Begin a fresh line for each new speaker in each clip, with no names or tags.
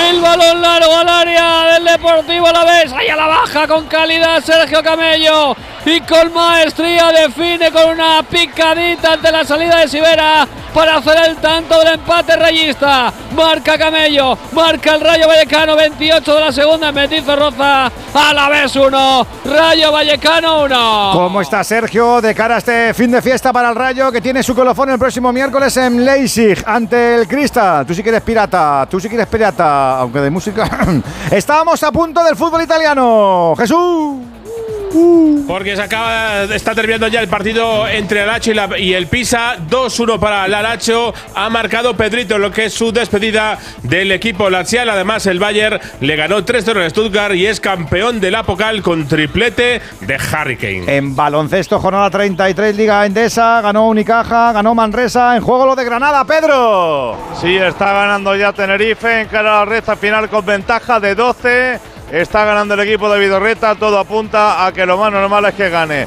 El balón largo al área del Deportivo Alavés. Ahí a la baja con calidad Sergio Camello. Y con maestría define con una picadita ante la salida de Sivera para hacer el tanto del empate rayista. Marca Camello, marca el Rayo Vallecano, 28 de la segunda en Mendizorroza. Alavés 1, Rayo Vallecano 1.
¿Cómo está Sergio de cara a este fin de fiesta para el Rayo, que tiene su colofón el próximo miércoles en Leipzig ante el Crystal? Tú sí que eres pirata, aunque de música. Estábamos a punto del fútbol italiano. Jesús.
Porque está terminando ya el partido entre el Lazio y el Pisa. 2-1 para el Lazio. Ha marcado Pedrito, lo que es su despedida del equipo lazial. Además, el Bayern le ganó 3-0 en Stuttgart y es campeón de la Pokal con triplete de Harry Kane.
En baloncesto, jornada 33, Liga Endesa. Ganó Unicaja, ganó Manresa. En juego lo de Granada, Pedro.
Sí, está ganando ya Tenerife en cara a la recta final con ventaja de 12. Está ganando el equipo de Vidorreta, todo apunta a que lo más normal es que gane.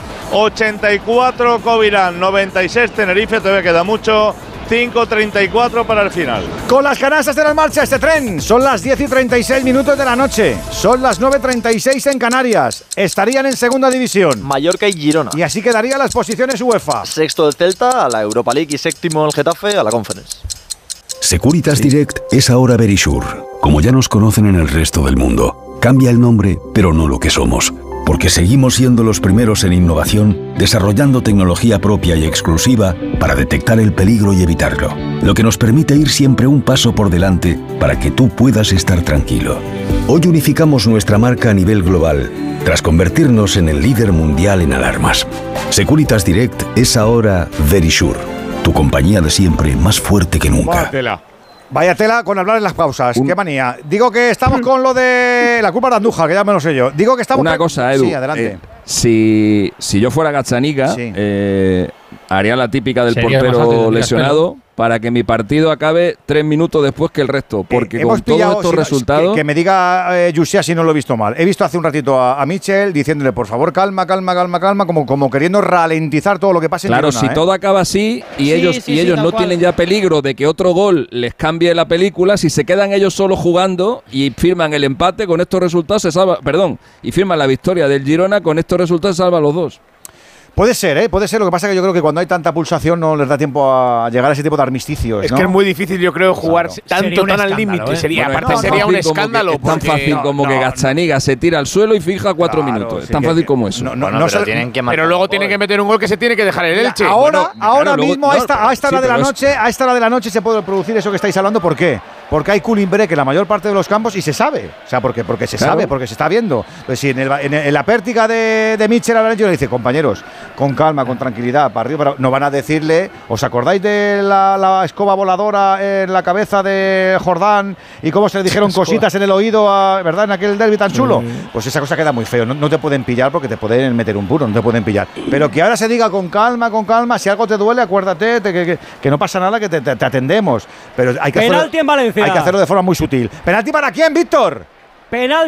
84 Covirán, 96 Tenerife, todavía queda mucho. 5:34 para el final.
Con las canastas de la marcha este tren. Son las 10:36 minutos de la noche. Son las 9:36 en Canarias. Estarían en segunda división
Mallorca y Girona.
Y así quedarían las posiciones UEFA.
Sexto el Celta a la Europa League y séptimo el Getafe a la Conference.
Securitas Direct es ahora Verisure, como ya nos conocen en el resto del mundo. Cambia el nombre, pero no lo que somos, porque seguimos siendo los primeros en innovación, desarrollando tecnología propia y exclusiva para detectar el peligro y evitarlo, lo que nos permite ir siempre un paso por delante para que tú puedas estar tranquilo. Hoy unificamos nuestra marca a nivel global, tras convertirnos en el líder mundial en alarmas. Securitas Direct es ahora Verisure, tu compañía de siempre más fuerte que nunca.
Vaya tela con hablar en las pausas. Qué manía. Digo que estamos con lo de la culpa de Andújar, que ya me lo sé yo. Digo que estamos.
Una cosa, Edu.
Sí, adelante.
Si yo fuera Gazzaniga,
sí,
haría la típica del portero lesionado para que mi partido acabe 3 minutos después que el resto. Porque con todos estos resultados.
Que me diga Yusia si no lo he visto mal. He visto hace un ratito a Mitchell diciéndole, por favor, calma, como queriendo ralentizar todo lo que pase.
Claro,
en Girona,
si todo acaba así y ellos no tienen ya peligro de que otro gol les cambie la película, si se quedan ellos solos jugando y firman el empate, con estos resultados se salva. Y firman la victoria del Girona, con estos resultados se salvan los dos.
Puede ser, puede ser. Lo que pasa es que yo creo que cuando hay tanta pulsación no les da tiempo a llegar a ese tipo de armisticios.
Es
¿no?
que es muy difícil, yo creo, jugar tan al límite.
Sería
un escándalo.
Es tan fácil como que Gazzaniga se tira al suelo y fija 4 minutos. Es tan fácil como eso.
Pero luego tienen que meter un gol que se tiene que dejar el Elche.
Ahora mismo, a esta hora de la noche se puede producir eso que estáis hablando. ¿Por qué? Porque hay cooling break en la mayor parte de los campos y se sabe. O sea, porque se sabe, porque se está viendo. Pues si en la pértiga de Mitchell ahora le dice, compañeros, con calma, con tranquilidad, para arriba, no van a decirle, ¿os acordáis de la escoba voladora en la cabeza de Jordán y cómo se le dijeron cositas en el oído, ¿verdad? En aquel derbi tan chulo. Pues esa cosa queda muy feo. No te pueden pillar porque te pueden meter un puro, no te pueden pillar. Pero que ahora se diga con calma, si algo te duele, acuérdate que no pasa nada, que te atendemos. Pero hay que
penalti en Valencia.
Hay que hacerlo de forma muy sutil. ¿Penalti para quién, Víctor?
Penalti.